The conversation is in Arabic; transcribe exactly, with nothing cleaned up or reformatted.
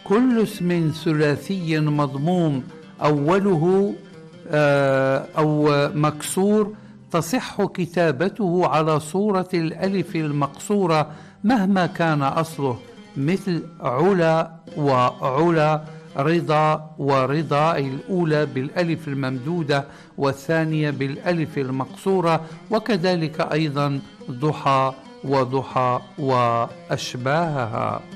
كل اسم ثلاثي مضموم أوله أو مكسور تصح كتابته على صورة الألف المقصورة مهما كان أصله، مثل علا وعلا، رضا ورضا، الأولى بالألف الممدودة والثانية بالألف المقصورة، وكذلك أيضا ضحى وضحى وأشباهها.